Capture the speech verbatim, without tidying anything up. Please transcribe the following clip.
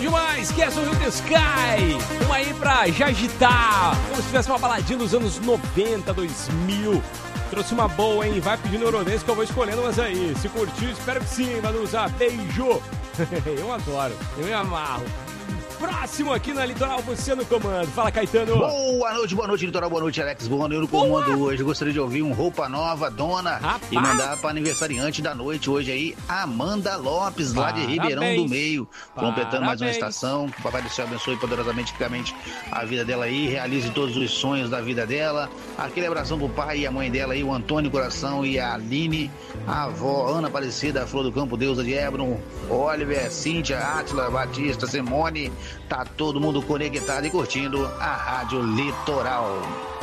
demais, que é o Rio the Sky. Uma aí pra já agitar, como se tivesse uma baladinha dos anos noventa, dois mil. Trouxe uma boa, hein? Vai pedindo Eurodance que eu vou escolhendo umas aí. Se curtiu, espero que sim, Vanusa. Beijo. Eu adoro, eu me amarro. Próximo aqui na Litoral, você no comando. Fala, Caetano. Boa noite, boa noite, Litoral. Boa noite, Alex Bono. Eu no comando boa. Hoje. Gostaria de ouvir um Roupa Nova, Dona. Rapaz. E mandar para aniversariante da noite hoje aí, Amanda Lopes, lá Parabéns. de Ribeirão do Meio. Parabéns. Completando mais uma estação. Que o Papai do Céu abençoe poderosamente, ricamente a vida dela aí. Realize todos os sonhos da vida dela. Aquele abração pro pai e a mãe dela aí, o Antônio Coração e a Aline. A avó Ana Aparecida, a Flor do Campo, Deusa de Hebron. Oliver, Cíntia, Átila, Batista, Simone. Tá todo mundo conectado e curtindo a Rádio Litoral.